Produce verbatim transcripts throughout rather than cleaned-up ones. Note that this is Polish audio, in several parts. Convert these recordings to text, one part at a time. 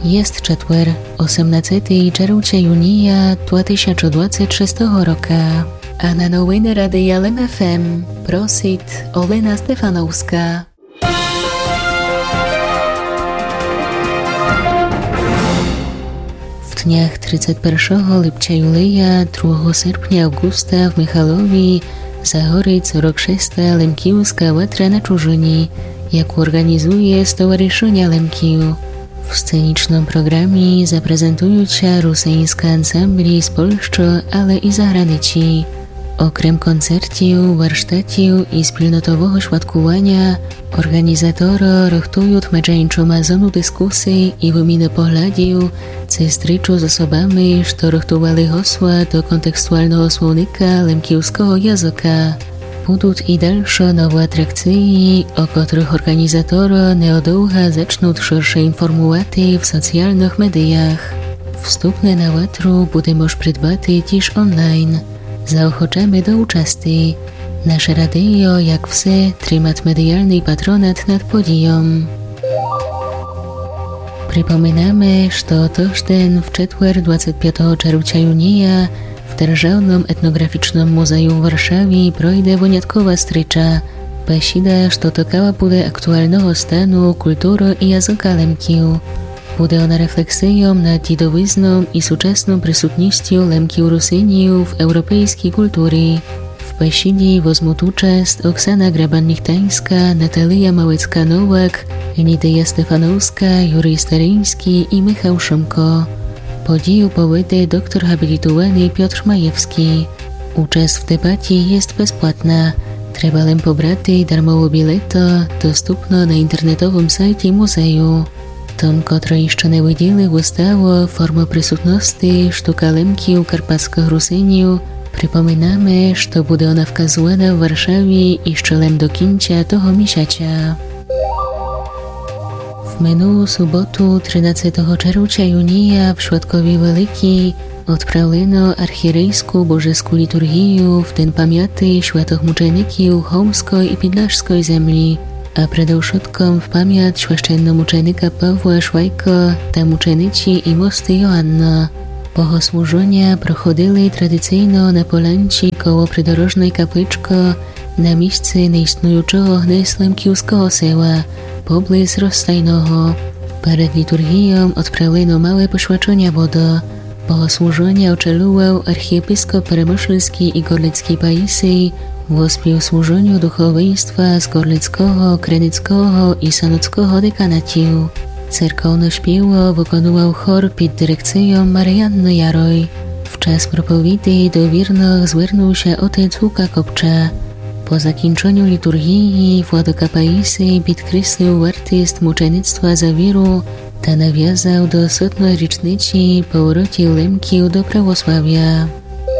Jest четвер, osiemnastego czerwca dwa tysiące dwudziestego szóstego roku, a na nowiny Radia L M F M prosit Olena Stefanowska. W dniach trzydziestego pierwszego lipca Juleja, drugiego sierpnia Augusta w Michalowi zahory co rok szósta Lemkijowska łatra na Czurzyni, jak organizuje Stowarzyszenie Lemkiju. W scenicznym programie zaprezentują się rosyjskie ansambli z Polski, ale i zagranicy. Okrem koncertów, warsztatów i wspólnotowego świadkowania, organizatorzy rychtują męczeńczą mazonu dyskusji i wymiany poglądów, co stryczą z osobami, które rychtowali hasła do kontekstualnego słownika lemkijowskiego języka. Będą i dalsze nowe atrakcje, o których organizatorzy nieodługo zaczną szersze informować w socjalnych mediach. Wstępne na łatru będzie można przydbać też online. Zaochoczamy do uczestnictwa. Nasze radio, jak wse, trzyma medialny patronat nad podium. Przypominamy, że tożden w czwartek dwudziestego piątego czerwca junia w Державnym Etnograficznym Muzeum w Warszawie projdzie wyjątkowa strycza. Besida, że dotykała będzie aktualnego stanu kultury i języka Lemkiju. Będzie ona refleksją nad dziedowizną i współczesną przysutnością Lemkiju Rusyniów w europejskiej kulturze. W besidzie wezmą uczest Oksana Graban-Nichtańska, Natalia Małecka-Nowak, Lidia Stefanowska, Jurij Staryński i Michał Szymko. Podію powiedzie doktor habilitowany Piotr Majewski. Uczest w debacie jest bezpłatna. Trzeba len pobrać darmowe bileto, dostępne na internetowym sajcie muzeum. Tom, który jeszcze nie widzieli wystawu Forma przysutności sztuka Lemkiju Karpackiego Rusyniów, przypominamy, że będzie ona wskazywana w Warszawie jeszcze lem do końca tego miesiąca. W minulą sobotę trzynastego czerwca junia w Świadkowie Wielkiej odprawiono archierejską bożeską liturgię w ten pamiąty świętych muczeników chełmskiej i podlaskiej ziemi, a przede wszystkim w pamiąt święcenomuczenika Pawła Szwajka ta muczenicy i mosty Joanna. Bogosłużenia prochodzili tradycyjnie na polanci koło przydorożnej kapliczki na miejscu nieistniejącego gnieźdza lemkijowskiego sela, pobliż Rozstajnego. Przed liturgią odprawiono małe poświęcenia woda. Bogosłużenia oczeluwał archiepiskop Peremyślski i Gorlicki Paisej w współsłużeniu duchowieństwa z Gorlickiego, Krenickiego i Sanockiego dekanatu. Cerkowne śpiewo wykonywał chór pod dyrekcją Marianny Jaroj. W czas propowiedzi do wiernych zwierzył się ojciec Łuka Kopcza. Po zakończeniu liturgii Władyka Paisej podkreślił wartość muczenictwa za wierę, ta nawiązał do setnej rocznicy powrotu Lemkiju do prawosławia.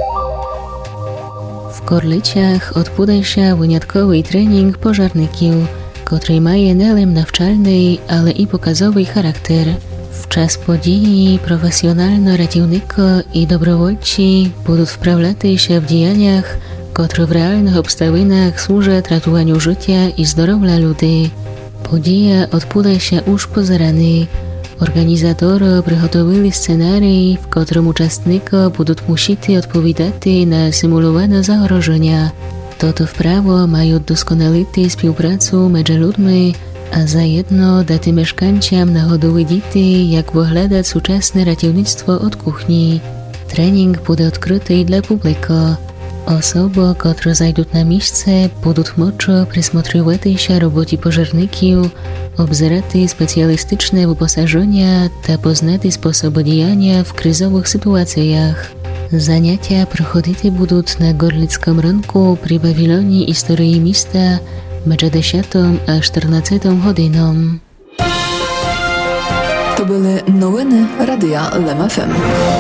W Korliciach odbył się wyjątkowy trening pożarników, który ma nie tylko nawczalny, ale i pokazowy charakter. W czas podії profesjonalne ratownicy i dobrowolci będą wprawiać się w działaniach, które w realnych obstawieniach służą ratowaniu życia i zdrowia ludzi. Podija odbywa się już po zarany. Organizatorzy przygotowali scenariusz, w którym uczestnicy będą musieli odpowiadać na symulowane zagrożenia. Toto wprawo mają doskonalić współpracę między ludźmi, a zajedno dać mieszkańcom nachodowić, jak wygląda współczesne ratownictwo od kuchni. Trening będzie odkryty dla publiki. Osoby, które zajdą na miejsce, będą mogły przysмотрzywać się robocie pożarników, obzerać specjalistyczne wyposażenia i poznać sposoby działania w kryzowych sytuacjach. Zajęcia prochodzić będą na Gorlickim rynku przy pawilonie historii miasta między dziesiątą a czternastą godziną. To były nowiny Radia L M F M.